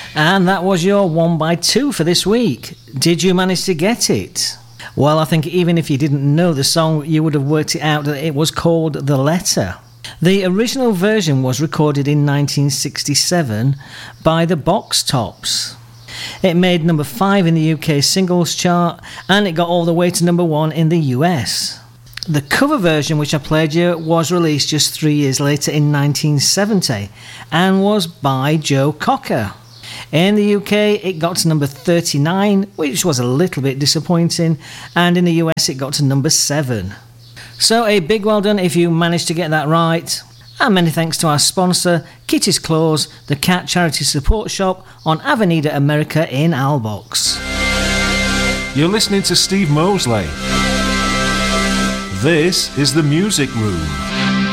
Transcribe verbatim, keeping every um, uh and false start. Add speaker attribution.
Speaker 1: And that was your one by two for this week. Did you manage to get it? Well, I think even if you didn't know the song, you would have worked it out that it was called The Letter. The original version was recorded in nineteen sixty-seven by the Box Tops. It made number five in the U K singles chart, and it got all the way to number one in the U S. The cover version which I played you was released just three years later in nineteen seventy and was by Joe Cocker. In the U K it got to number thirty-nine, which was a little bit disappointing, and in the U S it got to number seven. So a big well done if you managed to get that right. And many thanks to our sponsor, Kitty's Claws, the cat charity support shop on Avenida America in Albox.
Speaker 2: You're listening to Steve Mosley. This is The Music Room.